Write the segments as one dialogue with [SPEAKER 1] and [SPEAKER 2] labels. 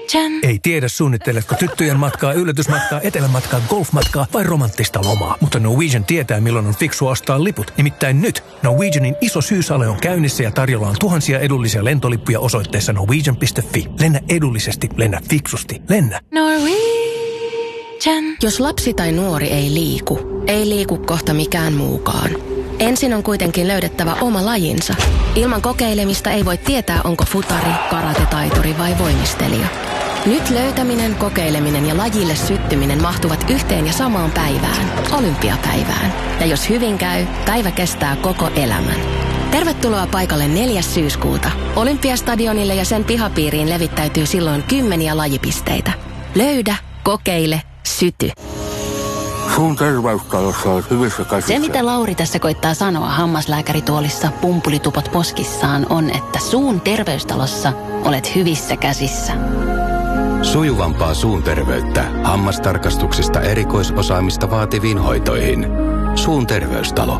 [SPEAKER 1] Ei tiedä suunnitteletko tyttöjen matkaa, yllätysmatkaa, etelämatkaa, golfmatkaa vai romanttista lomaa. Mutta Norwegian tietää milloin on fiksua ostaa liput. Nimittäin nyt Norwegianin iso syyssale on käynnissä ja tarjolla on tuhansia edullisia lentolippuja osoitteessa norwegian.fi. Lennä edullisesti, lennä fiksusti, lennä.
[SPEAKER 2] Norwegian. Jos lapsi tai nuori ei liiku kohta mikään muukaan. Ensin on kuitenkin löydettävä oma lajinsa. Ilman kokeilemista ei voi tietää, onko futari, karatetaituri vai voimistelija. Nyt löytäminen, kokeileminen ja lajille syttyminen mahtuvat yhteen ja samaan päivään, olympiapäivään. Ja jos hyvin käy, päivä kestää koko elämän. Tervetuloa paikalle 4. syyskuuta. Olympiastadionille ja sen pihapiiriin levittäytyy silloin 10 lajipisteitä. Löydä, kokeile, syty.
[SPEAKER 3] Suun terveystalossa olet hyvissä käsissä.
[SPEAKER 4] Se, mitä Lauri tässä koittaa sanoa hammaslääkärituolissa pumpulitupot poskissaan, on, että suun terveystalossa olet hyvissä käsissä.
[SPEAKER 5] Sujuvampaa suun terveyttä hammastarkastuksista erikoisosaamista vaativiin hoitoihin. Suun terveystalo.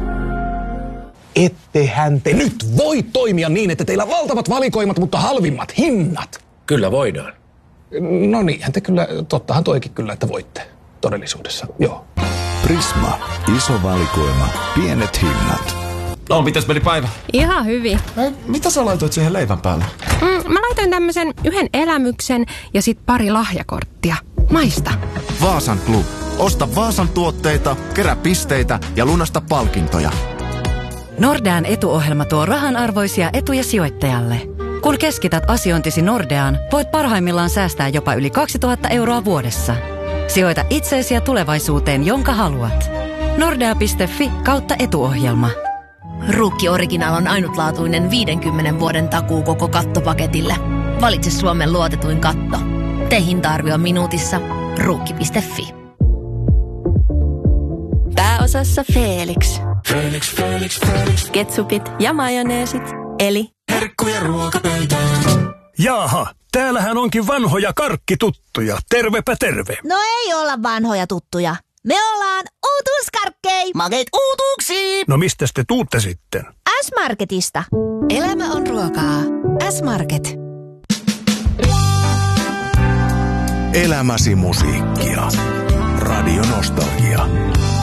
[SPEAKER 6] Ettehän te nyt voi toimia niin, että teillä valtavat valikoimat, mutta halvimmat hinnat.
[SPEAKER 7] Kyllä voidaan.
[SPEAKER 6] No niinhän te kyllä, tottahan toikin kyllä, että voitte todellisuudessa, joo.
[SPEAKER 8] Prisma. Iso valikoima. Pienet hinnat.
[SPEAKER 7] No, mitäs meni päivä?
[SPEAKER 9] Ihan hyvin.
[SPEAKER 7] Mitä sä laitoit siihen leivän päälle?
[SPEAKER 9] Mä laitoin tämmöisen yhden elämyksen ja sit pari lahjakorttia. Maista.
[SPEAKER 8] Vaasan Club. Osta Vaasan tuotteita, kerää pisteitä ja lunasta palkintoja.
[SPEAKER 10] Nordean etuohjelma tuo rahanarvoisia etuja sijoittajalle. Kun keskität asiointisi Nordeaan, voit parhaimmillaan säästää jopa yli 2000 € vuodessa. Sijoita itseesi ja tulevaisuuteen, jonka haluat. Nordea.fi/etuohjelma.
[SPEAKER 11] Ruukki Original on ainutlaatuinen 50 vuoden takuu koko kattopaketille. Valitse Suomen luotetuin katto. Tee hinta-arvio minuutissa. Ruukki.fi.
[SPEAKER 2] Pääosassa Felix.
[SPEAKER 12] Felix.
[SPEAKER 2] Ketsupit ja majoneesit. Eli
[SPEAKER 12] herkkuja ruokapöytään.
[SPEAKER 13] Jaaha, täällähän onkin vanhoja karkkituttuja. Tervepä terve.
[SPEAKER 14] No ei olla vanhoja tuttuja. Me ollaan uutuuskarkkei.
[SPEAKER 12] Makeet uutuuksiin.
[SPEAKER 13] No mistäs te tuutte sitten?
[SPEAKER 14] S-Marketista.
[SPEAKER 2] elämä on ruokaa. S-Market.
[SPEAKER 8] Elämäsi musiikkia. Radio Nostalgia.